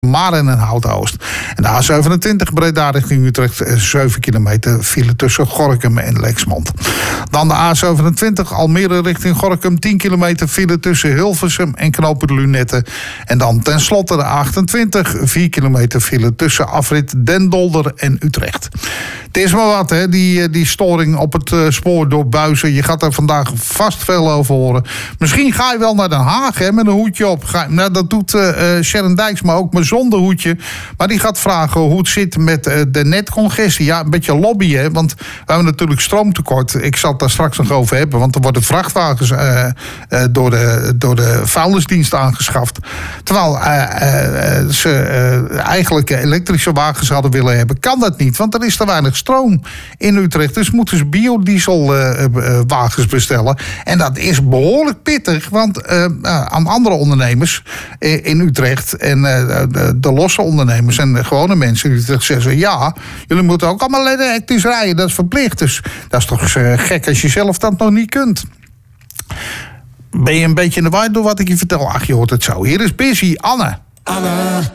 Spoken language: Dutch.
Maren en Hout-Oost. En de A27 Breda richting Utrecht, 7 kilometer file tussen Gorinchem en Lexmond. Dan de A27 Almere richting Gorinchem, 10 kilometer file tussen Hilversum en knooppunt Lunetten. En dan tenslotte de A28, 4 kilometer file tussen afrit Den Dolder en Utrecht. Het is maar wat, hè, die storing op het spoor door Buizen. Je gaat er vandaag vast veel over horen. Misschien ga je wel naar Den Haag, hè, met een hoedje op. Dat doet Sharon Dijksma ook, maar zonder hoedje. Maar die gaat vragen hoe het zit met de netcongestie. Ja, een beetje lobbyen, want we hebben natuurlijk stroomtekort. Ik zal het daar straks nog over hebben, want er worden vrachtwagens door de vuilnisdienst aangeschaft. Terwijl ze eigenlijk elektrische wagens hadden willen hebben. Kan dat niet, want er is te weinig stroom in Utrecht. Dus moeten ze biodieselwagens bestellen. En dat is behoorlijk pittig, want aan andere ondernemers in Utrecht en de losse ondernemers en de gewone mensen in Utrecht zeggen: ja, jullie moeten ook allemaal elektrisch rijden, dat is verplicht. Dus dat is toch gek als je zelf dat nog niet kunt. Ben je een beetje in de war door wat ik je vertel? Ach, je hoort het zo. Hier is Busy, Anne.